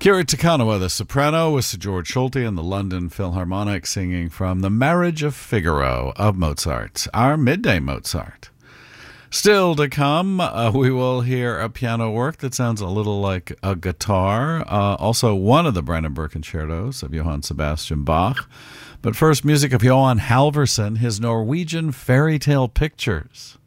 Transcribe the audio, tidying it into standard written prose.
Kiri Te Kanawa, the soprano, with Sir George Schulte and the London Philharmonic singing from The Marriage of Figaro of Mozart, our midday Mozart. Still to come, we will hear a piano work that sounds a little like a guitar, also one of the Brandenburg concertos of Johann Sebastian Bach. But first, music of Johan Halvorsen, his Norwegian fairy tale pictures.